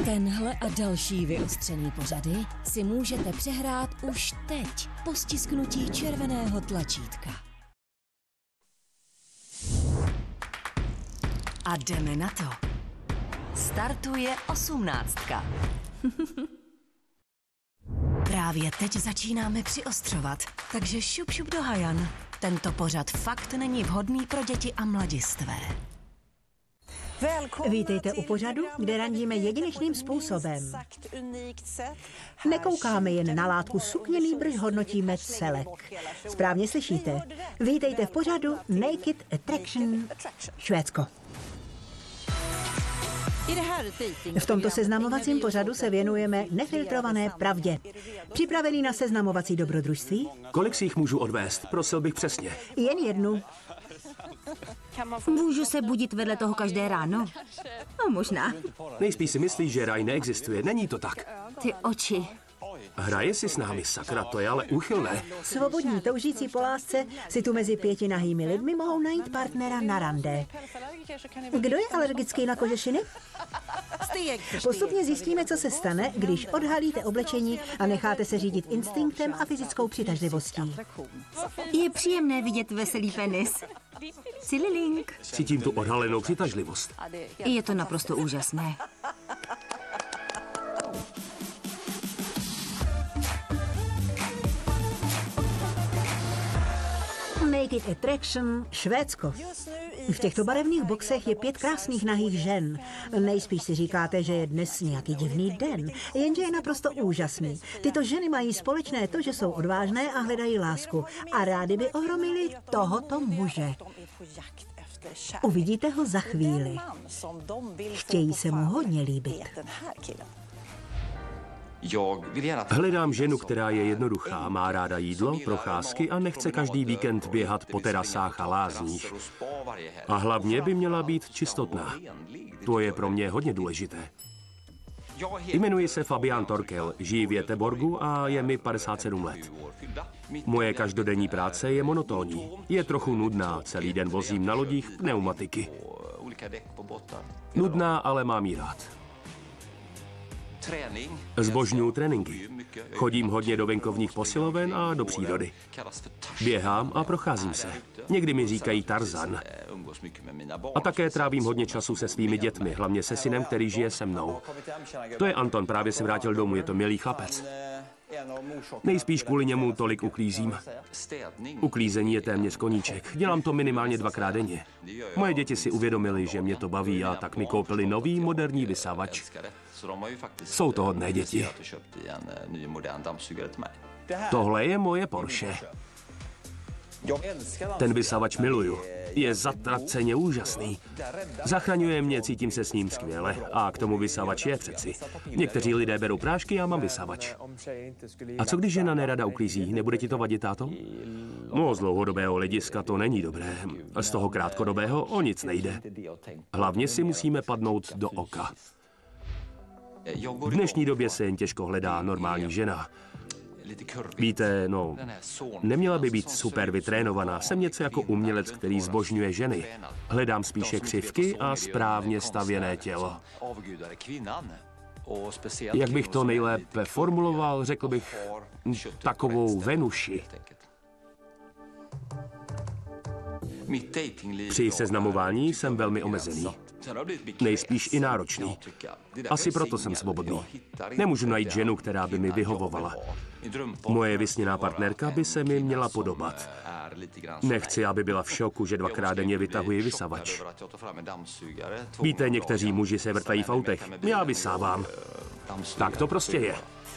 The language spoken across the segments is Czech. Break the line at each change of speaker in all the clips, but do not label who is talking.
Tenhle a další vyostřený pořady si můžete přehrát už teď po stisknutí červeného tlačítka. A jdeme na to. Startuje 18. Právě teď začínáme přiostřovat, takže šup šup do hajan. Tento pořad fakt není vhodný pro děti a mladistvé.
Vítejte u pořadu, kde randíme jedinečným způsobem. Nekoukáme jen na látku sukně, nýbrž hodnotíme celek. Správně slyšíte. Vítejte v pořadu Naked Attraction Švédsko. V tomto seznamovacím pořadu se věnujeme nefiltrované pravdě. Připravený na seznamovací dobrodružství?
Kolik si jich můžu odvést? Prosil bych přesně.
Jen jednu.
Můžu se budit vedle toho každé ráno? No možná.
Nejspíš si myslíš, že raj neexistuje. Není to tak.
Ty oči.
Hraje si s námi, sakra, to je ale úchylné.
Svobodní toužící po lásce si tu mezi 5 nahými lidmi mohou najít partnera na rande. Kdo je alergický na kožešiny? Postupně zjistíme, co se stane, když odhalíte oblečení a necháte se řídit instinktem a fyzickou přitažlivostí.
Je příjemné vidět veselý penis. Cililink.
Cítím tu odhalenou přitažlivost.
Je to naprosto úžasné.
Naked Attraction Švédsko. V těchto barevných boxech je 5 krásných nahých žen. Nejspíš si říkáte, že je dnes nějaký divný den, jenže je naprosto úžasný. Tyto ženy mají společné to, že jsou odvážné a hledají lásku a rády by ohromili tohoto muže. Uvidíte ho za chvíli. Chtějí se mu hodně líbit.
Hledám ženu, která je jednoduchá, má ráda jídlo, procházky a nechce každý víkend běhat po terasách a lázních. A hlavně by měla být čistotná. To je pro mě hodně důležité. Jmenuji se Fabián Torkel, žiji v Göteborgu a je mi 57 let. Moje každodenní práce je monotónní. Je trochu nudná, celý den vozím na lodích pneumatiky. Nudná, ale mám jí rád. Zbožňuju tréninky. Chodím hodně do venkovních posiloven a do přírody. Běhám a procházím se. Někdy mi říkají Tarzan. A také trávím hodně času se svými dětmi, hlavně se synem, který žije se mnou. To je Anton, právě se vrátil domů, je to milý chlapec. Nejspíš kvůli němu tolik uklízím. Uklízení je téměř koníček. Dělám to minimálně 2krát denně. Moje děti si uvědomily, že mě to baví a tak mi koupili nový moderní vysavač. Jsou to hodné děti. Tohle je moje Porsche. Ten vysavač miluju. Je zatraceně úžasný. Zachraňuje mě, cítím se s ním skvěle. A k tomu vysavač je přeci. Někteří lidé berou prášky, já mám vysavač. A co když žena nerada uklízí? Nebude ti to vadit, táto? No, z dlouhodobého hlediska to není dobré. A z toho krátkodobého o nic nejde. Hlavně si musíme padnout do oka. V dnešní době se jen těžko hledá normální žena. Víte, no, neměla by být super vytrénovaná. Jsem něco jako umělec, který zbožňuje ženy. Hledám spíše křivky a správně stavěné tělo. Jak bych to nejlépe formuloval, řekl bych takovou Venuši. Při seznamování jsem velmi omezený. Nejspíš i náročný. Asi proto jsem svobodný. Nemůžu najít ženu, která by mi vyhovovala. Moje vysněná partnerka by se mi měla podobat. Nechci, aby byla v šoku, že 2krát denně vytahuji vysavač. Víte, někteří muži se vrtají v autech. Já vysávám. Tak to prostě je.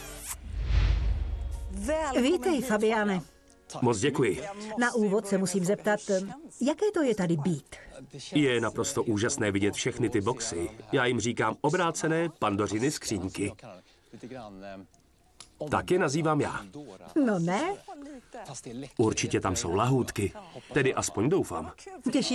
Vítej, Fabiáne.
Moc děkuji.
Na úvod se musím zeptat, jaké to je tady být?
Je naprosto úžasné vidět všechny ty boxy. Já jim říkám obrácené Pandořiny skříňky. Tak je nazývám já.
No ne?
Určitě tam jsou lahůdky. Tedy aspoň doufám.
Těší